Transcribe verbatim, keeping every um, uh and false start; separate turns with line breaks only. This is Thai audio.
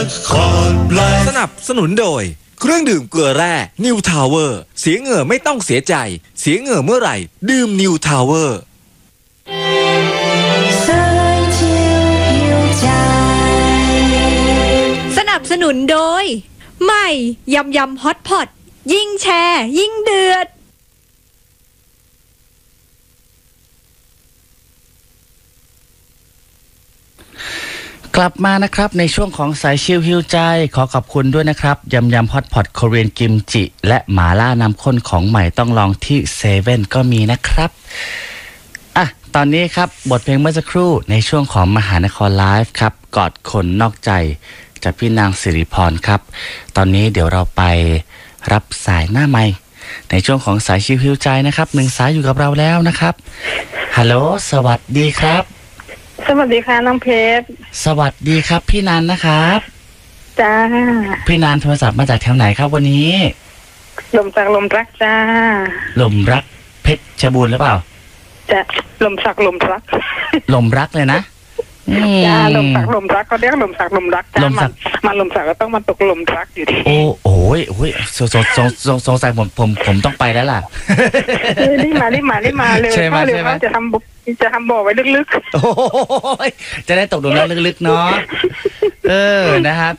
สนับสนุนโดยเครื่องดื่มเกลือแร่นิวทาวเวอร์เสียเหงื่อไม่ต้องเสียใจเสียเหงื่อเมื่อไหร่ดื่มนิวทาวเวอร์
สนับสนุนโดยใหม่ยำยำฮอตพอตยิ่งแชร์ยิ่งเดือด
กลับมานะครับในช่วงของสายชิลฮิวใจขอขอบคุณด้วยนะครับยำยำฮอตพอตโคเรียนกิมจิและหมาล่าน้ำข้นของใหม่ต้องลองที่เซเว่นก็มีนะครับอ่ะตอนนี้ครับบทเพลงเมื่อสักครู่ในช่วงของมหานครไลฟ์ครับกอดคนนอกใจจากพี่นางสิริพรครับตอนนี้เดี๋ยวเราไปรับสายหน้าไมค์ในช่วงของสายชิลฮิวใจนะครับหนึ่งสายอยู่กับเราแล้วนะครับฮัลโหลสวัสดีครับ
สวัสดีค่ะน้องเพชร
สวัสดีครับพี่นันนะครับ
จ้า
พี่นันโทรศัพท์มาจากแถวไหนครับวันนี้
ลมสักลมรักจ้า
ลมรักเพชรบูรณ์หรือเปล่า
จะลมสักลมรัก
ลมรักเลยนะ
จ้าลมสักลมรักเขาเรียกลมสักลมรักจ้ามันมันลมสักก็ต้องมาตกลมรักอยู่ดี
โอ้โอ้ยโอ้ยสงสงสงสงสงสัยผมผมผมต้องไปแล้วล่ะ
รีบมารีบมารีบมาเลยเพราะเดี๋ยวเขาจะทำจะทำบ่อไว้ลึก
ๆโอ้ยจะได้ตกลงแล้วลึกๆเนาะเออนะครับ